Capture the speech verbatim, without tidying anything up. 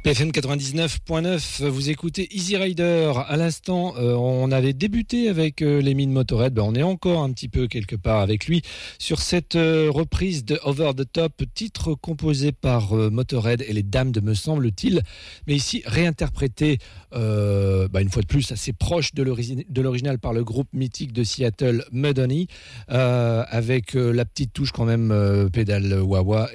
F M quatre-vingt-dix-neuf point neuf, vous écoutez Easy Rider. À l'instant, euh, on avait débuté avec euh, Lemmy de Motorhead. Ben, on est encore un petit peu quelque part avec lui sur cette euh, reprise de Over the Top, titre composé par euh, Motorhead et les Dames, me semble-t-il, mais ici réinterprété euh, bah, une fois de plus assez proche de, l'origine, de l'original par le groupe mythique de Seattle Mudhoney, euh, avec euh, la petite touche quand même euh, pédale wah-wah